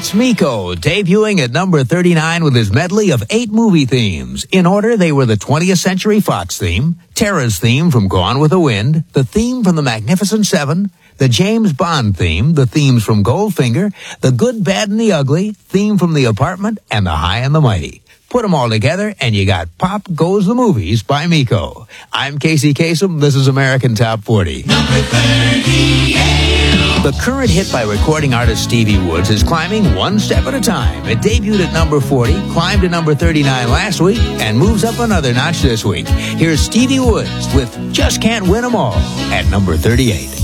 It's Miko, debuting at number 39 with his medley of 8 movie themes. In order, they were the 20th Century Fox theme, Tara's theme from Gone with the Wind, the theme from The Magnificent Seven, the James Bond theme, the themes from Goldfinger, The Good, Bad, and the Ugly, theme from The Apartment, and The High and the Mighty. Put them all together, and you got Pop Goes the Movies by Miko. I'm Casey Kasem. This is American Top 40. Number 38. The current hit by recording artist Stevie Woods is climbing one step at a time. It debuted at number 40, climbed to number 39 last week, and moves up another notch this week. Here's Stevie Woods with Just Can't Win 'Em All at number 38.